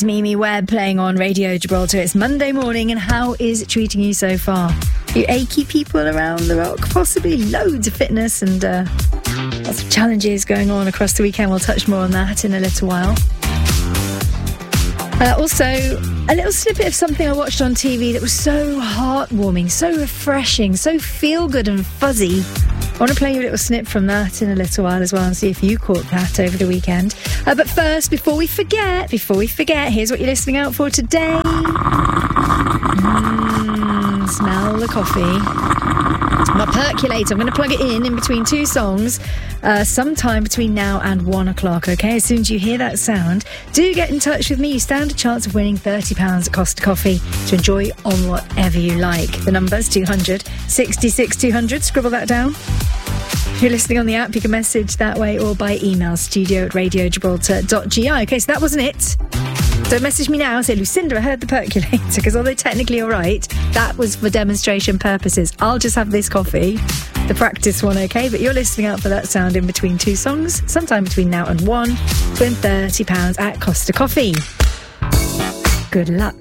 Mimi Webb playing on Radio Gibraltar. It's Monday morning, and how is it treating you so far? You achy people around the rock? Possibly loads of fitness and lots of challenges going on across the weekend. We'll touch more on that in a little while. Also, a little snippet of something I watched on TV that was so heartwarming, so refreshing, so feel-good and fuzzy. I want to play you a little snip from that in a little while as well and see if you caught that over the weekend. But first, before we forget, here's what you're listening out for today. Smell the coffee. My percolator, I'm going to plug it in between two songs sometime between now and 1 o'clock, okay? As soon as you hear that sound, do get in touch with me. You stand a chance of winning £30 at Costa Coffee to enjoy on whatever you like. The number's 200 66 200. Scribble that down. If you're listening on the app, you can message that way or by email, studio@radiogibraltar.gi. Okay, so that wasn't it. Don't message me now, say, Lucinda, I heard the percolator, because although technically you're right, that was for demonstration purposes. I'll just have this coffee, the practice one, okay? But you're listening out for that sound in between two songs, sometime between now and 1, to win £30 at Costa Coffee. Good luck.